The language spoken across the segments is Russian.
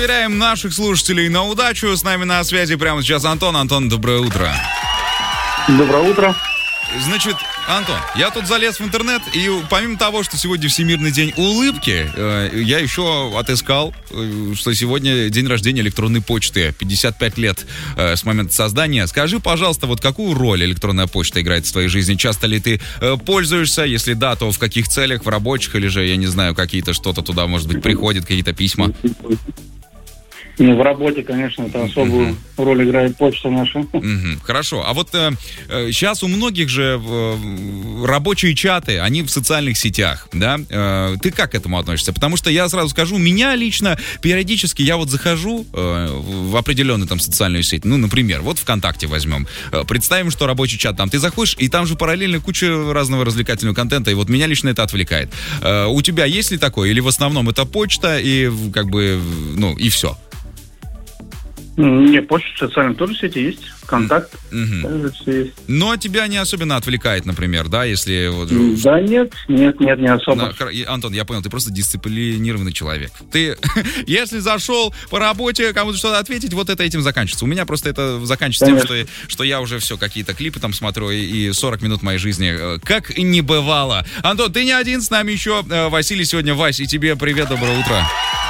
проверяем наших слушателей на удачу. С нами на связи прямо сейчас Антон. Антон, доброе утро. Доброе утро. Значит, Антон, я тут залез в интернет, и помимо того, что сегодня Всемирный день улыбки, я еще отыскал, что сегодня день рождения электронной почты, 55 лет с момента создания. Скажи, пожалуйста, вот какую роль электронная почта играет в твоей жизни? Часто ли ты пользуешься? Если да, то в каких целях? В рабочих или же, я не знаю, какие-то что-то туда, может быть, приходит, какие-то письма? Ну, в работе, конечно, это особую роль играет почта наша. Хорошо. А вот сейчас у многих же рабочие чаты, они в социальных сетях, да? Ты как к этому относишься? Потому что я сразу скажу, меня лично периодически, я вот захожу в определенную там социальную сеть, ну, например, вот ВКонтакте возьмем. Представим, что рабочий чат там. Ты заходишь, и там же параллельно куча разного развлекательного контента, и вот меня лично это отвлекает. У тебя есть ли такое? Или в основном это почта, и как бы, ну, и все? Не, почта в социальном тоже сети есть, контакт, также все есть. Но тебя не особенно отвлекает, например, да, если... Вот... Да нет, не особо. Антон, я понял, ты просто дисциплинированный человек. Ты, если зашел по работе, кому-то что-то ответить, вот это этим заканчивается. У меня просто это заканчивается тем, что я уже все, какие-то клипы там смотрю, и 40 минут моей жизни как и не бывало. Антон, ты не один, с нами еще Василий сегодня. Вась, и тебе привет, доброе утро.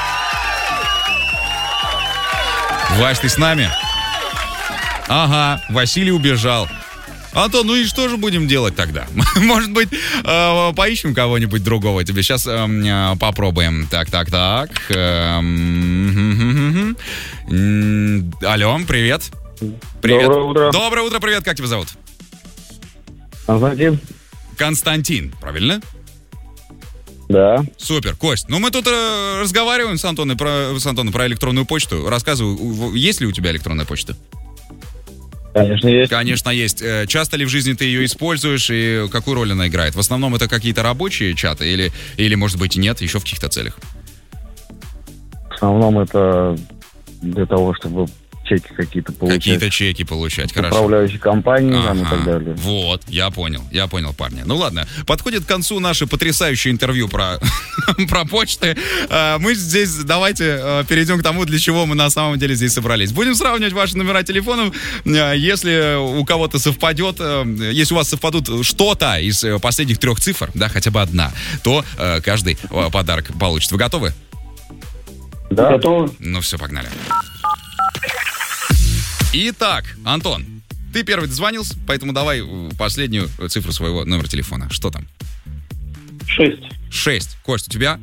Вась, ты с нами? Ага, Василий убежал. Антон, ну и что же будем делать тогда? Может быть, поищем кого-нибудь другого. Тебе сейчас попробуем. Так. Алло, привет. Привет. Доброе утро. Доброе утро, привет. Как тебя зовут? Константин. Константин, правильно? Да. Супер, Кость. Ну, мы тут разговариваем с Антоном про электронную почту. Рассказывай, есть ли у тебя электронная почта? Конечно, есть. Конечно, есть. Часто ли в жизни ты ее используешь и какую роль она играет? В основном это какие-то рабочие чаты или может быть, и нет, еще в каких-то целях? В основном это для того, чтобы чеки какие-то получать. Какие-то чеки получать, хорошо. Управляющие компании там и так далее. Вот, я понял, парни. Ну ладно, подходит к концу наше потрясающее интервью про почты. Мы здесь, давайте перейдем к тому, для чего мы на самом деле здесь собрались. Будем сравнивать ваши номера телефонов. Если у кого-то совпадет, если у вас совпадут что-то из последних 3 цифр, да, хотя бы одна, то каждый подарок получит. Вы готовы? Да. Готовы. Ну все, погнали. Итак, Антон, ты первый дозвонился, поэтому давай последнюю цифру своего номера телефона. Что там? 6. Кость, у тебя?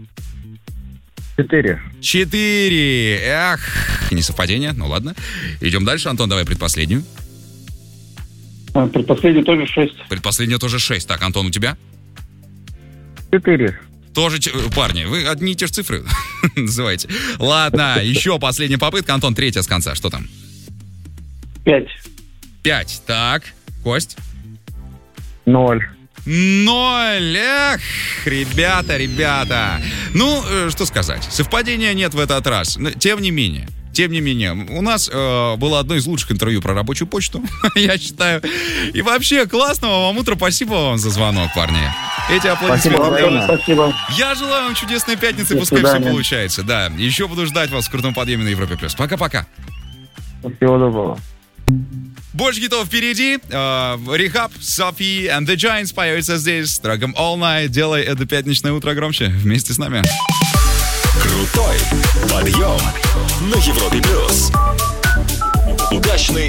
4. Эх, не совпадение, ну ладно. Идем дальше. Антон, давай предпоследнюю. Предпоследняя тоже 6. Предпоследняя тоже 6. Так, Антон, у тебя? 4. Тоже, парни, вы одни и те же цифры называете. Ладно, еще последняя попытка. Антон, 3 с конца. Что там? 5. Так, Кость? 0. Эх, ребята. Ну, что сказать. Совпадения нет в этот раз. Но, тем не менее, у нас было одно из лучших интервью про рабочую почту, я считаю. И вообще, классного вам утра. Спасибо вам за звонок, парни. Эти аплодисменты. Спасибо. Я желаю вам чудесной пятницы, пускай все получается. Да, еще буду ждать вас в крутом подъеме на Европе+. Пока-пока. Всего доброго. Больше хитов впереди. Rehab, Sophie and the Giants появятся здесь с треком All Night. Делай это пятничное утро громче вместе с нами. Крутой подъем на Европе+. Удачный